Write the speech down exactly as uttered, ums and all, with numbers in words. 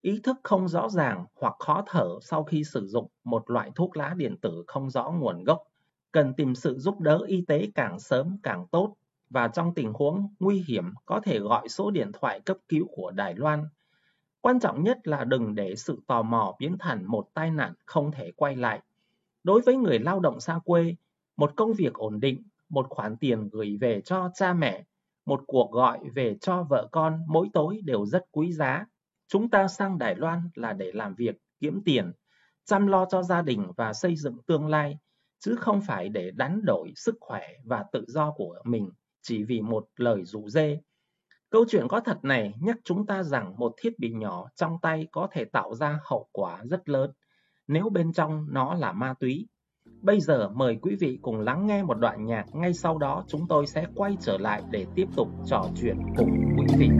Ý thức không rõ ràng hoặc khó thở sau khi sử dụng một loại thuốc lá điện tử không rõ nguồn gốc, cần tìm sự giúp đỡ y tế càng sớm càng tốt, và trong tình huống nguy hiểm có thể gọi số điện thoại cấp cứu của Đài Loan. Quan trọng nhất là đừng để sự tò mò biến thành một tai nạn không thể quay lại. Đối với người lao động xa quê, một công việc ổn định, một khoản tiền gửi về cho cha mẹ, một cuộc gọi về cho vợ con mỗi tối đều rất quý giá. Chúng ta sang Đài Loan là để làm việc, kiếm tiền, chăm lo cho gia đình và xây dựng tương lai, chứ không phải để đánh đổi sức khỏe và tự do của mình chỉ vì một lời rủ rê. Câu chuyện có thật này nhắc chúng ta rằng một thiết bị nhỏ trong tay có thể tạo ra hậu quả rất lớn nếu bên trong nó là ma túy. Bây giờ mời quý vị cùng lắng nghe một đoạn nhạc, ngay sau đó chúng tôi sẽ quay trở lại để tiếp tục trò chuyện cùng quý vị.